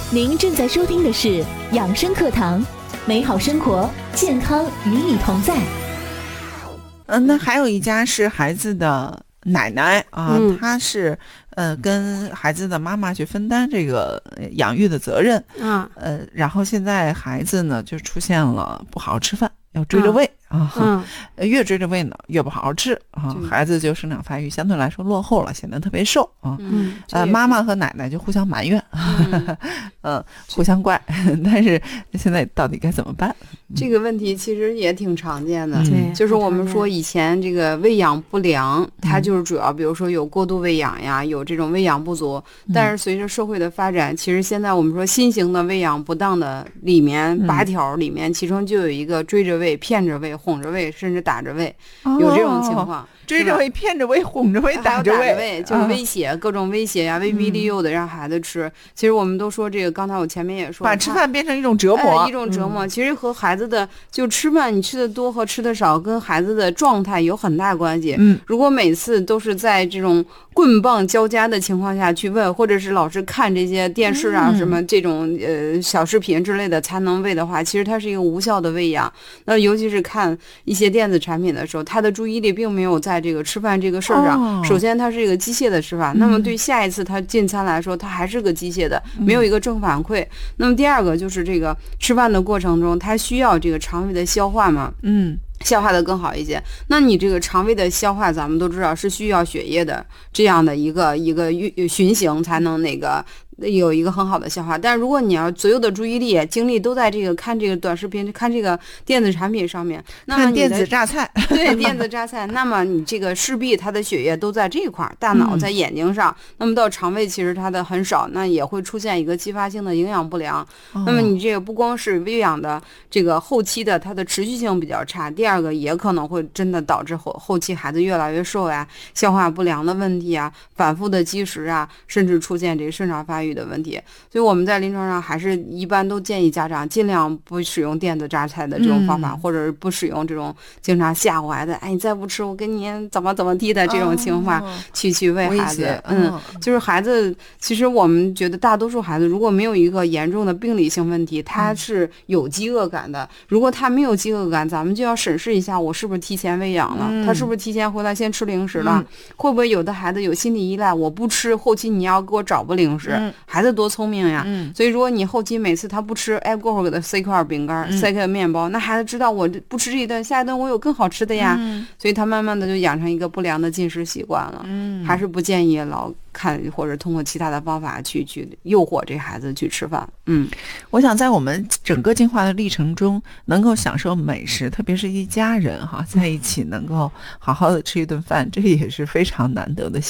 您正在收听的是养生课堂，美好生活，健康与你同在。 那还有一家是孩子的奶奶啊，她是跟孩子的妈妈去分担这个养育的责任啊，然后现在孩子呢就出现了不好好吃饭，要追着喂越追着喂呢越不好好吃啊，孩子就生长发育相对来说落后了，显得特别瘦啊。妈妈和奶奶就互相埋怨，互相怪，但是现在到底该怎么办？ 这个问题其实也挺常见的，就是我们说以前这个喂养不良，它就是主要比如说有过度喂养呀，有这种喂养不足，但是随着社会的发展，其实现在我们说新型的喂养不当的里面8条里面，其中就有一个追着喂、骗着喂、哄着喂，甚至打着喂，有这种情况。 追着喂、骗着喂、哄着喂、打着喂， 就是威胁，各种威胁呀，威逼利诱的让孩子吃。其实我们都说这个，刚才我前面也说， 把吃饭变成一种折磨， 一种折磨。其实和孩子的就吃饭，你吃的多和吃的少，跟孩子的状态有很大关系。如果每次都是在这种棍棒交加的情况下去喂，或者是老是看这些电视啊什么这种小视频之类的才能喂的话，其实它是一个无效的喂养。那尤其是看一些电子产品的时候，他的注意力并没有在这个吃饭这个事儿上。首先它是一个机械的吃法，那么对下一次他进餐来说，它还是个机械的，没有一个正反馈。那么第二个就是这个吃饭的过程中，它需要这个肠胃的消化嘛，消化的更好一些。那你这个肠胃的消化，咱们都知道是需要血液的这样的一个循行才能有一个很好的消化。但如果你要所有的注意力精力都在这个看这个短视频、看这个电子产品上面，那么看电子榨菜， 对，电子榨菜，那么你这个势必它的血液都在这一块，大脑在眼睛上，那么到肠胃其实它的很少，那也会出现一个继发性的营养不良。那么你这个不光是喂养的这个后期的它的持续性比较差，第二个也可能会真的导致后期孩子越来越瘦呀，消化不良的问题啊，反复的积食啊，甚至出现这个肾脏发育的问题。所以我们在临床上还是一般都建议家长尽量不使用电子榨菜的这种方法，或者是不使用这种经常吓唬孩子，哎，你再不吃我跟你怎么地的这种情况去喂孩子。就是孩子，其实我们觉得大多数孩子如果没有一个严重的病理性问题，他是有饥饿感的。如果他没有饥饿感，咱们就要审视一下我是不是提前喂养了，他是不是提前回来先吃零食了，会不会有的孩子有心理依赖，我不吃后期你要给我找不零食。孩子多聪明呀，所以如果你后期每次他不吃，哎，过会儿给他塞块饼干，塞块面包，那孩子知道我不吃这一顿，下一顿我有更好吃的呀，所以他慢慢的就养成一个不良的进食习惯了。还是不建议老看或者通过其他的方法去诱惑这孩子去吃饭。 我想在我们整个进化的历程中，能够享受美食，特别是一家人在一起能够好好的吃一顿饭，这也是非常难得的